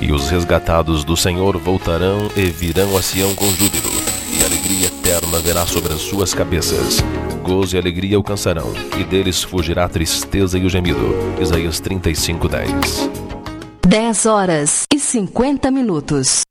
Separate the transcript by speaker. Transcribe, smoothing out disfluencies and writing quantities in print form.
Speaker 1: E os resgatados do Senhor voltarão e virão a Sião com júbilo, e alegria eterna verá sobre as suas cabeças. Gozo e alegria alcançarão, e deles fugirá a tristeza e o gemido. Isaías 35:10.
Speaker 2: 10 horas e 50 minutos.